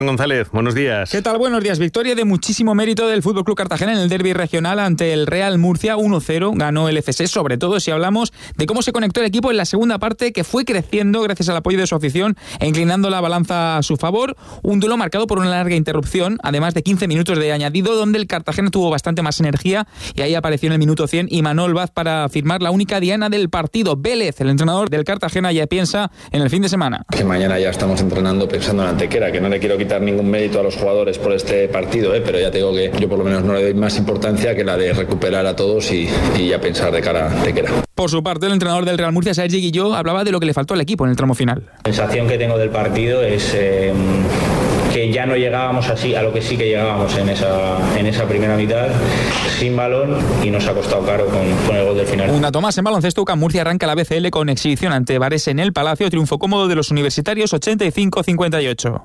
González, buenos días. ¿Qué tal? Buenos días. Victoria de muchísimo mérito del FC Cartagena en el derbi regional ante el Real Murcia. 1-0 ganó el FC, sobre todo si hablamos de cómo se conectó el equipo en la segunda parte, que fue creciendo gracias al apoyo de su afición e inclinando la balanza a su favor. Un duelo marcado por una larga interrupción, además de 15 minutos de añadido, donde el Cartagena tuvo bastante más energía, y ahí apareció en el minuto 100 Imanol Vaz para firmar la única diana del partido. Vélez, el entrenador del Cartagena, ya piensa en el fin de semana. Que mañana ya estamos entrenando pensando en Antequera, que no le quiero quitar ningún mérito a los jugadores por este partido, pero ya te digo que yo por lo menos no le doy más importancia que la de recuperar a todos y ya pensar de cara a Antequera. Por su parte, el entrenador del Real Murcia, Sergi Guilló, hablaba de lo que le faltó al equipo en el tramo final. La sensación que tengo del partido es que ya no llegábamos así a lo que sí que llegábamos en esa primera mitad, sin balón, y nos ha costado caro con el gol del final. Un dato más en baloncesto: UCAM Murcia arranca la BCL con exhibición ante Varese en el Palacio. Triunfo cómodo de los universitarios, 85-58.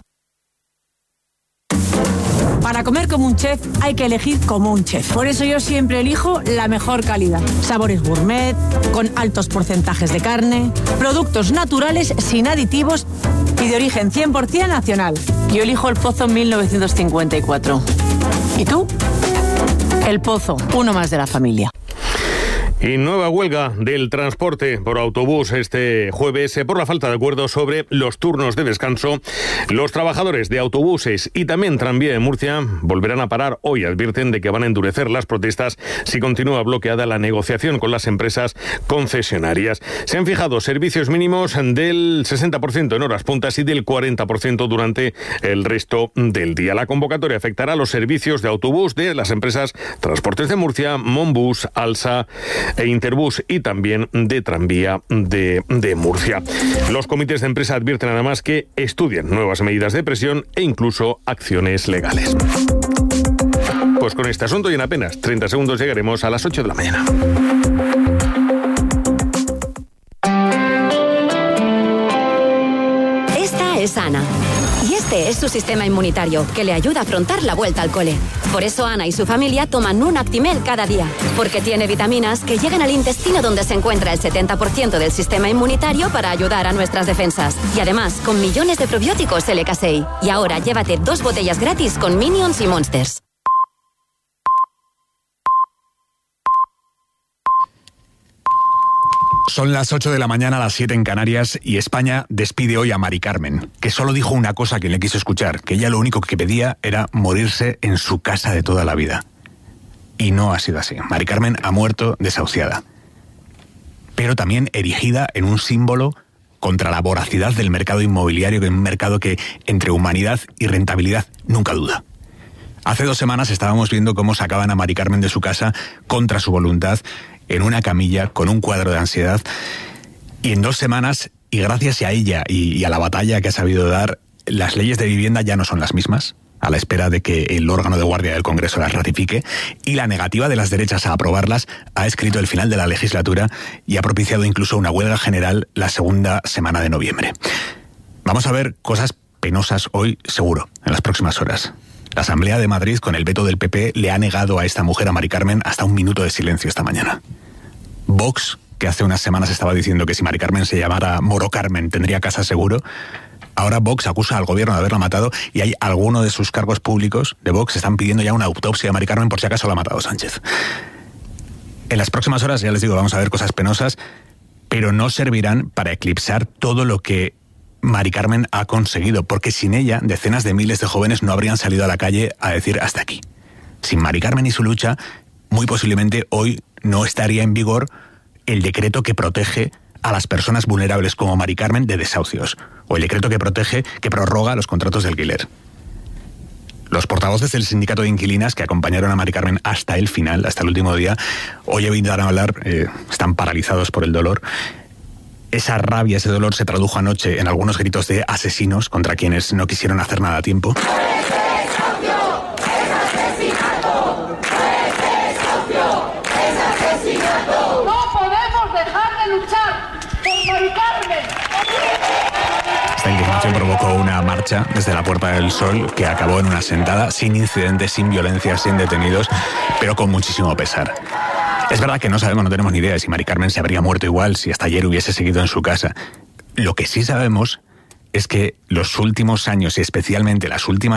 Para comer como un chef hay que elegir como un chef. Por eso yo siempre elijo la mejor calidad. Sabores gourmet, con altos porcentajes de carne, productos naturales sin aditivos y de origen 100% nacional. Yo elijo El Pozo 1954. ¿Y tú? El Pozo, uno más de la familia. Y nueva huelga del transporte por autobús este jueves por la falta de acuerdo sobre los turnos de descanso. Los trabajadores de autobuses y también Tranvía de Murcia volverán a parar hoy. Advierten de que van a endurecer las protestas si continúa bloqueada la negociación con las empresas concesionarias. Se han fijado servicios mínimos del 60% en horas puntas y del 40% durante el resto del día. La convocatoria afectará a los servicios de autobús de las empresas Transportes de Murcia, Monbus, Alsa e Interbus, y también de Tranvía de Murcia. Los comités de empresa advierten además que estudian nuevas medidas de presión e incluso acciones legales. Pues con este asunto y en apenas 30 segundos llegaremos a las 8 de la mañana. Esta es Ana. Y este es su sistema inmunitario, que le ayuda a afrontar la vuelta al cole. Por eso Ana y su familia toman un Actimel cada día, porque tiene vitaminas que llegan al intestino, donde se encuentra el 70% del sistema inmunitario, para ayudar a nuestras defensas. Y además, con millones de probióticos LK6. Y ahora llévate 2 botellas gratis con Minions y Monsters. Son las 8 de la mañana, las 7 en Canarias, y España despide hoy a Mari Carmen, que solo dijo una cosa a quien le quiso escuchar, que ella lo único que pedía era morirse en su casa de toda la vida. Y no ha sido así. Mari Carmen ha muerto desahuciada, pero también erigida en un símbolo contra la voracidad del mercado inmobiliario, que es un mercado que entre humanidad y rentabilidad nunca duda. Hace 2 semanas estábamos viendo cómo sacaban a Mari Carmen de su casa contra su voluntad, en una camilla, con un cuadro de ansiedad, y en 2 semanas, y gracias a ella y a la batalla que ha sabido dar, las leyes de vivienda ya no son las mismas, a la espera de que el órgano de guardia del Congreso las ratifique, y la negativa de las derechas a aprobarlas ha escrito el final de la legislatura y ha propiciado incluso una huelga general la segunda semana de noviembre. Vamos a ver cosas penosas hoy, seguro, en las próximas horas. La Asamblea de Madrid, con el veto del PP, le ha negado a esta mujer, a Mari Carmen, hasta un minuto de silencio esta mañana. Vox, que hace unas semanas estaba diciendo que si Mari Carmen se llamara Moro Carmen tendría casa seguro, ahora Vox acusa al gobierno de haberla matado, y hay algunos de sus cargos públicos de Vox están pidiendo ya una autopsia a Mari Carmen por si acaso la ha matado Sánchez. En las próximas horas, ya les digo, vamos a ver cosas penosas, pero no servirán para eclipsar todo lo que Mari Carmen ha conseguido, porque sin ella decenas de miles de jóvenes no habrían salido a la calle a decir hasta aquí. Sin Mari Carmen y su lucha, muy posiblemente hoy no estaría en vigor el decreto que protege a las personas vulnerables como Mari Carmen de desahucios, o el decreto que prorroga los contratos de alquiler. Los portavoces del sindicato de inquilinas que acompañaron a Mari Carmen hasta el final, hasta el último día, hoy evitan hablar, están paralizados por el dolor. Esa rabia, ese dolor se tradujo anoche en algunos gritos de asesinos contra quienes no quisieron hacer nada a tiempo. ¡No podemos dejar de luchar por Mari Carmen! Esta indignación provocó una marcha desde la Puerta del Sol que acabó en una sentada, sin incidentes, sin violencia, sin detenidos, pero con muchísimo pesar. Es verdad que no sabemos, no tenemos ni idea de si Mari Carmen se habría muerto igual si hasta ayer hubiese seguido en su casa. Lo que sí sabemos es que los últimos años, y especialmente las últimas